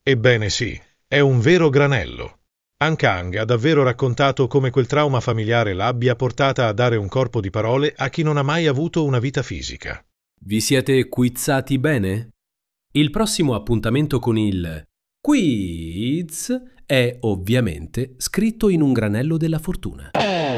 Ebbene sì, è un vero granello. Ankang ha davvero raccontato come quel trauma familiare l'abbia portata a dare un corpo di parole a chi non ha mai avuto una vita fisica. Vi siete quizzati bene? Il prossimo appuntamento con il quiz è ovviamente scritto in un granello della fortuna.